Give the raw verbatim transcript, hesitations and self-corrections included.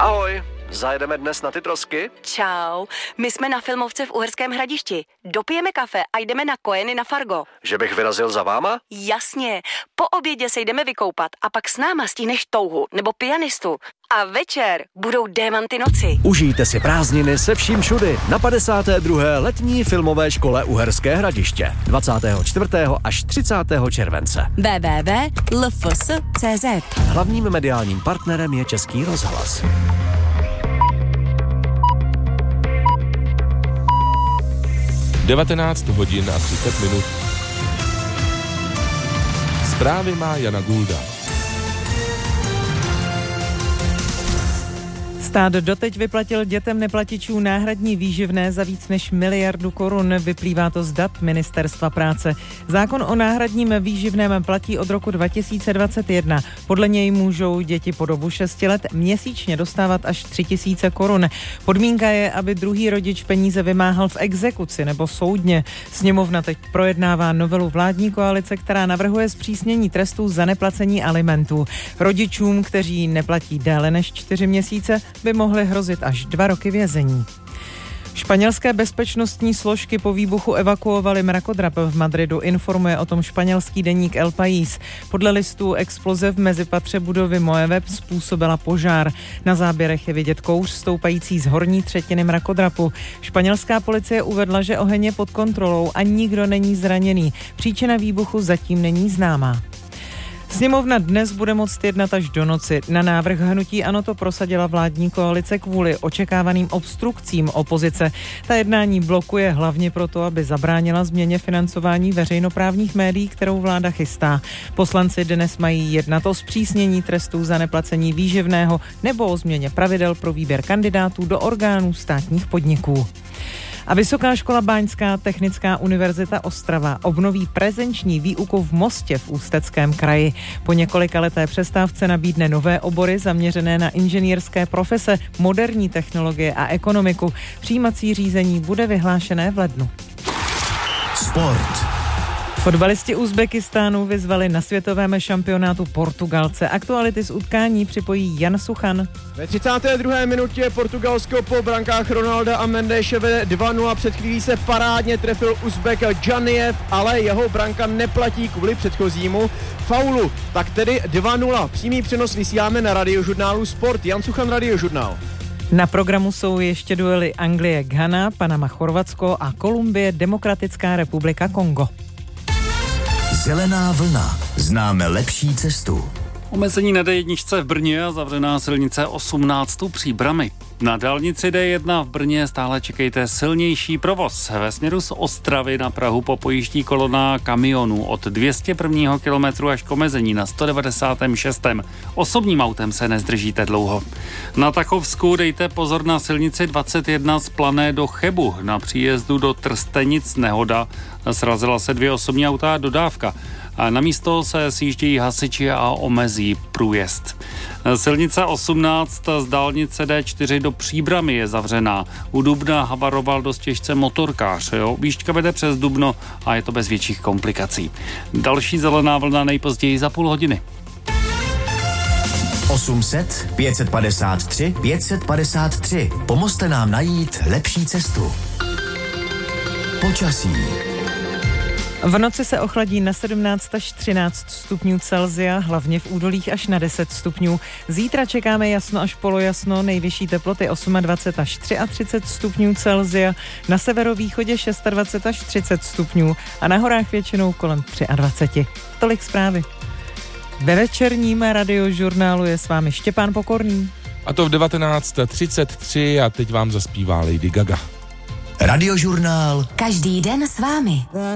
Ahoj, zajedeme dnes na ty trosky? Čau, my jsme na filmovce v Uherském Hradišti. Dopijeme kafe a jdeme na Kojeny na Fargo. Že bych vyrazil za váma? Jasně, po obědě se jdeme vykoupat a pak s náma stihneš touhu nebo pianistu. A večer budou Démanty noci. Užijte si prázdniny se vším všudy na padesáté druhé letní filmové škole Uherské Hradiště. dvacátého čtvrtého až třicátého července. w w w tečka l f s tečka c z Hlavním mediálním partnerem je Český rozhlas. devatenáct hodin a třicet minut. Zprávy má Jana Gulda. Stát doteď vyplatil dětem neplatičů náhradní výživné za víc než miliardu korun. Vyplývá to z dat Ministerstva práce. Zákon o náhradním výživném platí od roku dva tisíce dvacet jedna. Podle něj můžou děti po dobu šesti let měsíčně dostávat až tři tisíce korun. Podmínka je, aby druhý rodič peníze vymáhal v exekuci nebo soudně. Sněmovna teď projednává novelu vládní koalice, která navrhuje zpřísnění trestů za neplacení alimentů. Rodičům, kteří neplatí déle než čtyři měsíce, by mohly hrozit až dva roky vězení. Španělské bezpečnostní složky po výbuchu evakuovaly mrakodrap v Madridu, informuje o tom španělský deník El País. Podle listů exploze v mezipatře budovy Moeveb způsobila požár. Na záběrech je vidět kouř stoupající z horní třetiny mrakodrapu. Španělská policie uvedla, že oheň je pod kontrolou a nikdo není zraněný. Příčina výbuchu zatím není známá. Sněmovna dnes bude moct jednat až do noci. Na návrh hnutí ANO to prosadila vládní koalice kvůli očekávaným obstrukcím opozice. Ta jednání blokuje hlavně proto, aby zabránila změně financování veřejnoprávních médií, kterou vláda chystá. Poslanci dnes mají jednat o zpřísnění trestů za neplacení výživného nebo o změně pravidel pro výběr kandidátů do orgánů státních podniků. A Vysoká škola Báňská technická univerzita Ostrava obnoví prezenční výuku v Mostě v Ústeckém kraji. Po několika leté přestávce nabídne nové obory zaměřené na inženýrské profese, moderní technologie a ekonomiku. Přijímací řízení bude vyhlášené v lednu. Sport. Fotbalisti Uzbekistánu vyzvali na světovém šampionátu Portugalce. Aktuality z utkání připojí Jan Suchan. Ve třicáté druhé minutě Portugalsko po brankách Ronalda a Mendéše vede dva nula. Před chvílí se parádně trefil Uzbek Džaniev, ale jeho branka neplatí kvůli předchozímu faulu. Tak tedy dva nula. Přímý přenos vysíláme na Radiožurnálu Sport. Jan Suchan, Radiožurnál. Na programu jsou ještě duely Anglie Ghana, Panama Chorvatsko a Kolumbie Demokratická republika Kongo. Zelená vlna. Známe lepší cestu. Omezení na D jedna v Brně a zavřená silnice osmnáct u Příbrami. Na dálnici D jedna v Brně stále čekejte silnější provoz. Ve směru z Ostravy na Prahu popojíždí kolona kamionů od dvě stě prvního kilometru až k omezení na sto devadesátém šestém Osobním autem se nezdržíte dlouho. Na Tachovsku dejte pozor na silnici dvacet jedna z Plané do Chebu. Na příjezdu do Trstenic nehoda. Srazila se dvě osobní auta a dodávka. A na místo se sjíždějí hasiči a omezí průjezd. Silnice osmnáct z dálnice D čtyři do Příbramy je zavřená. U Dubna havaroval dost těžce motorkář. Jo? Výšťka vede přes Dubno a je to bez větších komplikací. Další zelená vlna nejpozději za půl hodiny. osm set pět set padesát tři pět set padesát tři. Pomozte nám najít lepší cestu. Počasí. V noci se ochladí na sedmnáct až třináct stupňů Celsia, hlavně v údolích až na deset stupňů. Zítra čekáme jasno až polojasno, nejvyšší teploty dvacet osm až třicet tři stupňů Celsia, na severovýchodě dvacet šest až třicet stupňů a na horách většinou kolem dvacet tři. Tolik zprávy. Ve večerním Radiožurnálu je s vámi Štěpán Pokorný. A to v devatenáct třicet tři a teď vám zaspívá Lady Gaga. Radiožurnál. Každý den s vámi.